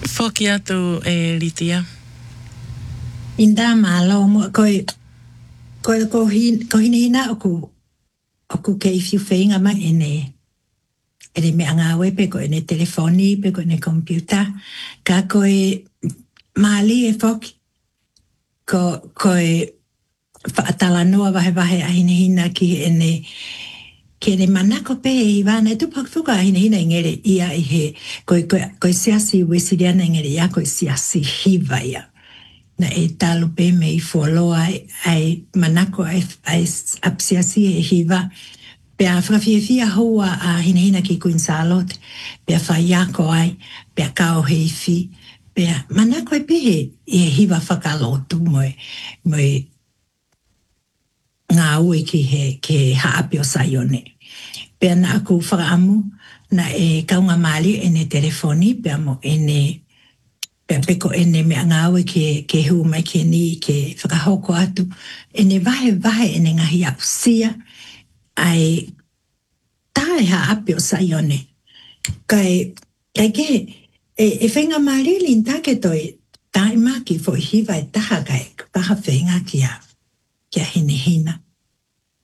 Foki atu Litia. Inda malo mo ko hinina oku ke fiu feinga ma ene me anga we pe ko ene telefoni pe ko ene computer ka ko mali e foki ko faatala noa vahe hina ki ene ke ne manako pe i vana tu pak fuka hina ngere ia i he ko siasi wesiliana ngere ia ko siasi hiva ia na e talo pe me i foloa ai manako ai apsiasi e hiva pe a frafia hoa a hina ki Queen Charlotte pe a whaiako ai pe a kao heifi pe a manako e pehe e hiva whakalotu moe ngā ue ke haapi o Saione. Pea na aku whakaamu na e kaunga mali ene telefoni pea mo ene pea peko ene mea ngā ue ke hu mai ke ni ke whakahoko atu ene vahe ene ngahi apusia ai tae haapi o Saione. Kai ke e whenga mali lintake toi tae maki fo hiva e taha kai paha whenga kia hina.